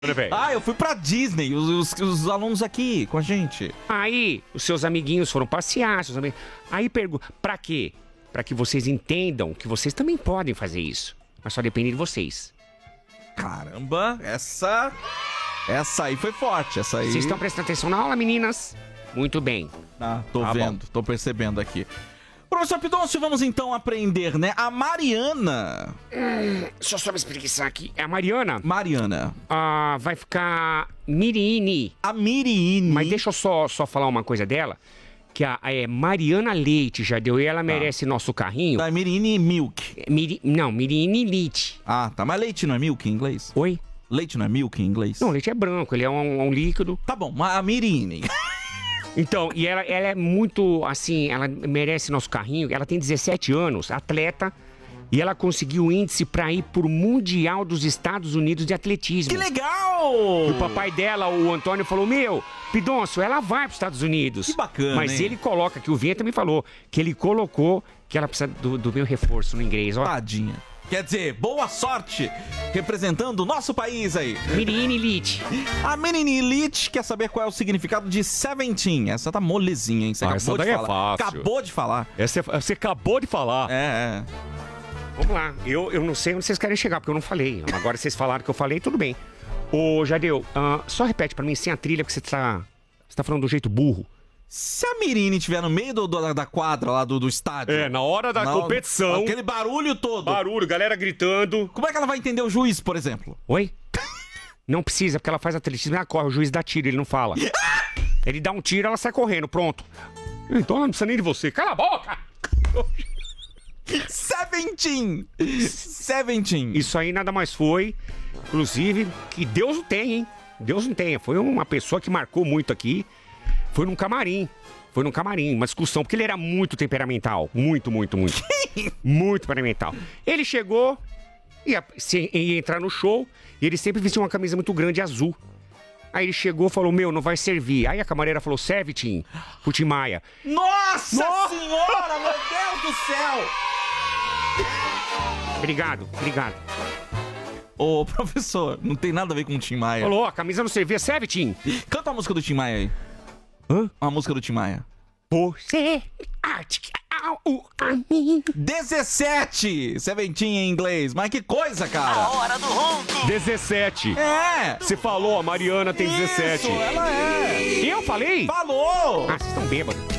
Ah, eu fui pra Disney, os alunos aqui com a gente. Aí, os seus amiguinhos foram passear, seus amigos... Aí pergunta, pra quê? Pra que vocês entendam que vocês também podem fazer isso. Mas só depende de vocês. Caramba, essa aí foi forte, essa aí... Vocês estão prestando atenção na aula, meninas? Muito bem. Ah, tô Tá vendo, tô percebendo aqui. Professor Pidoncio, vamos então aprender, né? A Mariana... Deixa eu só me espreguiçar aqui. É a Mariana? Mariana. Ah, vai ficar Miriine. A Miriine. Mas deixa eu só falar uma coisa dela. Que é Mariana Leite, já deu. E ela merece nosso carrinho. Tá, Miriine Milk. Não, Miriine Leite. Ah, tá. Mas leite não é milk em inglês? Oi? Leite não é milk em inglês? Não, leite é branco, ele é um líquido. Tá bom, mas a Miriine... Então, e ela é muito, assim, ela merece nosso carrinho. Ela tem 17 anos, atleta, e ela conseguiu o índice pra ir pro Mundial dos Estados Unidos de Atletismo. Que legal! O papai dela, o Antônio, falou, Pidoncio, ela vai pros Estados Unidos. Que bacana, Mas hein? ele coloca, que o Vinha também falou, que ele colocou que ela precisa do meu reforço no inglês, ó. Tadinha. Quer dizer, boa sorte representando o nosso país aí. Miriine Elite. A Miriine Elite quer saber qual é o significado de 17. Essa tá molezinha, hein? Você essa daí é fácil. Acabou de falar. Você acabou de falar. É. Vamos lá, eu não sei onde vocês querem chegar, porque eu não falei. Agora vocês falaram que eu falei, tudo bem. Ô, Jadeu, só repete pra mim, sem a trilha, porque você tá falando do jeito burro. Se a Miriine estiver no meio da quadra lá do estádio... É, na hora da competição. Aquele barulho todo. Barulho, galera gritando. Como é que ela vai entender o juiz, por exemplo? Oi? Não precisa, porque ela faz atletismo e ela corre. O juiz dá tiro, ele não fala. Ele dá um tiro, ela sai correndo, pronto. Então ela não precisa nem de você. Cala a boca! 17! Isso aí nada mais foi, inclusive, que Deus o tenha, hein? Deus não tenha. Foi uma pessoa que marcou muito aqui. Foi num camarim, uma discussão, porque ele era muito temperamental. Muito. Muito temperamental. Ele chegou, ia entrar no show, e ele sempre vestia uma camisa muito grande azul. Aí ele chegou e falou, não vai servir. Aí a camareira falou, serve, Tim, pro Tim Maia. Nossa senhora, meu Deus do céu! Obrigado. Ô, professor, não tem nada a ver com o Tim Maia. Falou, a camisa não servia, serve, Tim. Canta a música do Tim Maia aí. Hã? Uma música do Tim Maia. Você... 17 em inglês. Mas que coisa, cara. A hora do ronco. 17. É. Você falou, a Mariana tem 17. Isso, ela é. E eu falei? Falou. Ah, vocês estão bêbados.